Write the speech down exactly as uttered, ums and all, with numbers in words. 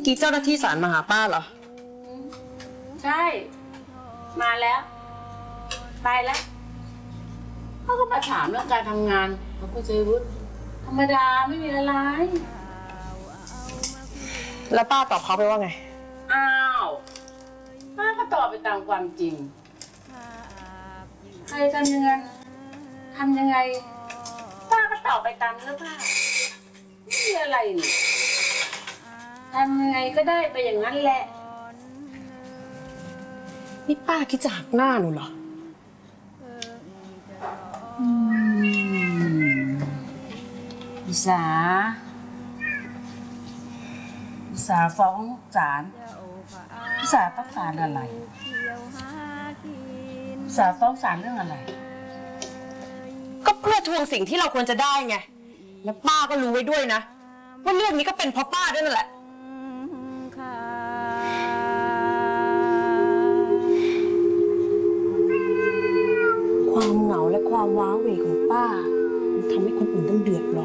อกี้เจ้าหน้าที่ศาลมาหาป้าเหรอใช่มาแล้วไปแล้วเขาก็มาถามเรื่องการทำงานของคุณชัยวุฒิธรรมดาไม่มีอะไรแล้วป้าตอบเขาไปว่าไงอ้าวป้าก็ตอบไปตามความจริงใครทำยังไงทำยังไงป้าก็ตอบไปตามเนื้อผ้าไม่มีอะไรนี่ทำยังไงก็ได้ไปอย่างนั้นแหละนี่ป้าคิดจะหักหน้าหนูเหรออิสาอิสาฟ้องศาลอิสาต้องการอะไรอิสาฟ้องศาลเรื่องอะไรก็เพื่อทวงสิ่งที่เราควรจะได้ไงแล้วป้าก็รู้ไว้ด้วยนะว่าเรื่องนี้ก็เป็นเพราะป้าด้วยนั่นแหละความเหงาและความว้าเหวของป้ามันทำให้คนอื่นต้องเดือดร้อน